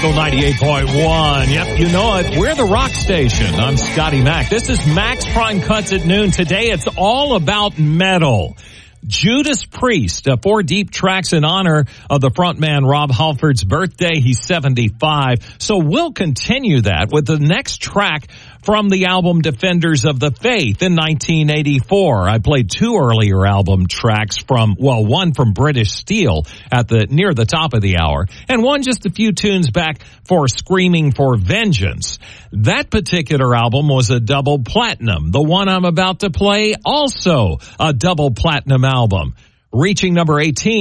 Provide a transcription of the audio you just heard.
Eagle 98.1. Yep, you know it. We're the rock station. I'm Scotty Mac. This is Mac's Prime Cuts at noon. Today it's all about metal. Judas Priest, 4 deep tracks in honor of the frontman Rob Halford's birthday. He's 75. So we'll continue that with the next track from the album Defenders of the Faith in 1984. I played 2 earlier album tracks from, well, one from British Steel near the top of the hour, and one just a few tunes back for Screaming for Vengeance. That particular album was a double platinum. The one I'm about to play, also a double platinum album, reaching number 18